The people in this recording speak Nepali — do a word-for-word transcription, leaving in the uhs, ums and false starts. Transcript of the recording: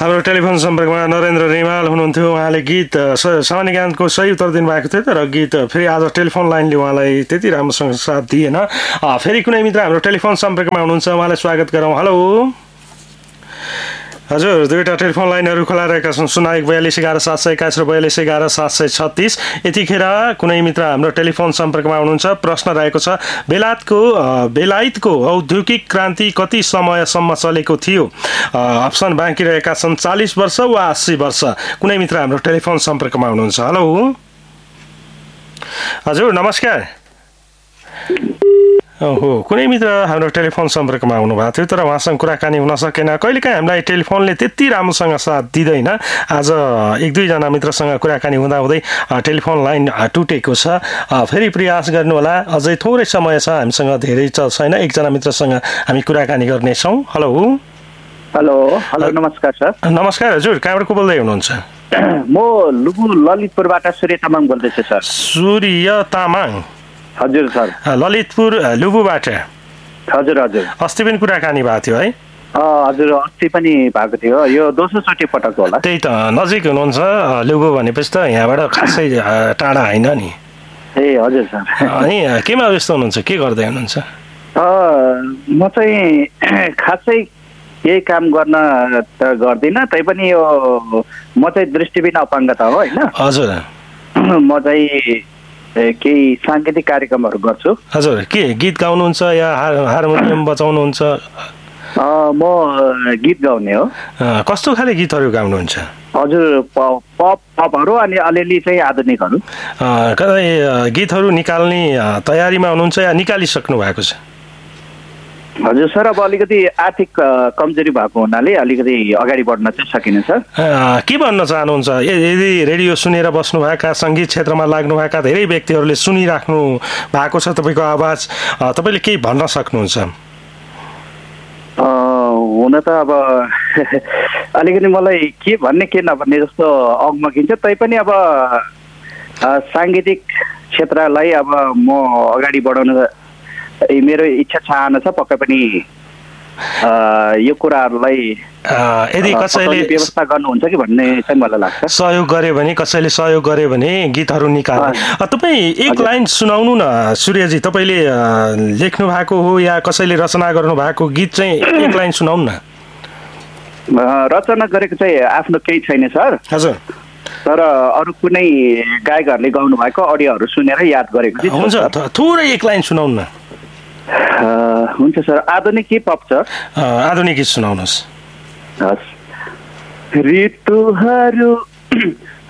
हाम्रो टेलिफोन सम्पर्कमा नरेन्द्र रिमाल हुनुहुन्थ्यो। उहाँले गीत सामान्य ज्ञानको सही उत्तर दिनुभएको थियो तर गीत फेरि आज टेलिफोन लाइनले उहाँलाई त्यति राम्रोसँग साथ दिएन। फेरि कुनै मित्र हाम्रो टेलिफोन सम्पर्कमा हुनुहुन्छ, उहाँलाई स्वागत गरौँ। हेलो हजुर, दुईवटा टेलिफोन लाइनहरू खुला रहेका छन्, शून्य एक बयालिस एघार सात सय एक्काइस र बयालिस एघार सात सय छत्तिस। यतिखेर कुनै मित्र हाम्रो टेलिफोन सम्पर्कमा हुनुहुन्छ। प्रश्न रहेको छ, बेलायतको बेलायतको औद्योगिक क्रान्ति कति समयसम्म चलेको थियो? अप्सन बाँकी रहेका छन्, चालिस वर्ष वा अस्सी वर्ष। कुनै मित्र हाम्रो टेलिफोन सम्पर्कमा हुनुहुन्छ। हेलो हजुर, नमस्कार। ओहो, कुनै मित्र हाम्रो टेलिफोन सम्पर्कमा आउनुभएको थियो तर उहाँसँग कुराकानी हुन सकेन। कहिलेकाहीँ हामीलाई टेलिफोनले त्यति राम्रोसँग साथ दिँदैन। आज एक दुईजना मित्रसँग कुराकानी हुँदाहुँदै टेलिफोन लाइन टुटेको छ। फेरि प्रयास गर्नुहोला, अझै थोरै समय छ, हामीसँग धेरै छैन। एकजना मित्रसँग हामी कुराकानी गर्नेछौँ। हेलो हेलो हेलो नमस्कार सर। नमस्कार हजुर, कहाँबाट को बोल्दै हुनुहुन्छ? म लुबु ललितपुरबाट सूर्य तामाङ बोल्दैछु सर। सूर्य तामाङ? हजुर सर। ललितपुर लुबुबाट? हजुर हजुर। अस्ति पनि कुराकानी भएको थियो है? हजुर, अस्ति पनि भएको थियो। यो दोस्रो चोटि पटक होला। त्यही त, नजिक हुनुहुन्छ। लुबु भनेपछि त यहाँबाट खासै टाढा होइन नि। ए हजुर सर। अनि केमा व्यस्त हुनुहुन्छ, के गर्दै हुनुहुन्छ? म चाहिँ खासै केही काम गर्न त गर्दिनँ, तैपनि यो म चाहिँ दृष्टिबिन अपाङ्गता हो होइन। हजुर। म चाहिँ केही साङ्गीतिक कार्यक्रमहरू गर्छु। हजुर, के गीत गाउनुहुन्छ या हार्मोनियम बजाउनुहुन्छ? म गीत गाउने हो। कस्तो खाले गीतहरू गाउनुहुन्छ? हजुर, पप पपहरू अनि अलिअलि चाहिँ आधुनिकहरू। कतै गीतहरू निकाल्ने तयारीमा हुनुहुन्छ या निकालिसक्नु भएको छ? हजुर सर, अब अलिकति आर्थिक कमजोरी भएको हुनाले अलिकति अगाडि बढ्न चाहिँ सकिने सर। के भन्न चाहनुहुन्छ? यदि रेडियो सुनेर बस्नुभएका, सङ्गीत क्षेत्रमा लाग्नुभएका धेरै व्यक्तिहरूले सुनिराख्नु भएको छ तपाईँको आवाज, तपाईँले केही भन्न सक्नुहुन्छ? हुन त अब अलिकति मलाई के भन्ने के नभन्ने जस्तो अगमकिन्छ। तैपनि अब साङ्गीतिक क्षेत्रलाई अब म अगाडि बढाउन मेरो इच्छा चाहना छ। पक्कै पनि यो कुराहरूलाई यदि कसैले व्यवस्था गर्नुहुन्छ कि भन्ने चाहिँ मलाई लाग्छ। सहयोग गर्यो भने, कसैले सहयोग गर्यो भने गीतहरू निकाल्ने। तपाईँ एक लाइन सुनाउनु न सूर्यजी, तपाईँले लेख्नु भएको हो या कसैले रचना गर्नु भएको गीत चाहिँ एक लाइन सुनाउनु न। रचना गरेको चाहिँ आफ्नो केही छैन सर। हजुर। तर अरू कुनै गायकहरूले गाउनु भएको अडियोहरू सुनेर याद गरेको चाहिँ हुन्छ। थोरै एक लाइन सुनाउनु न। हुन्छ सर। आधुनिक कि पप छ? आधुनिक गीत सुनाउनुहोस्। हस्। ऋतुहरू